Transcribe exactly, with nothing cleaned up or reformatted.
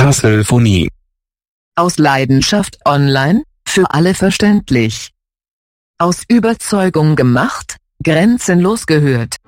Hasselphonie. Aus Leidenschaft online, für alle verständlich. Aus Überzeugung gemacht, grenzenlos gehört.